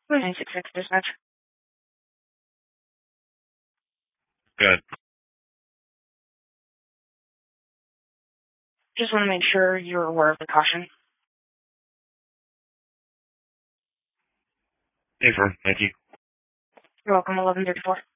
966 dispatch. Good. Just want to make sure you're aware of the caution. Hey, firm. Thank you. You're welcome, 1134.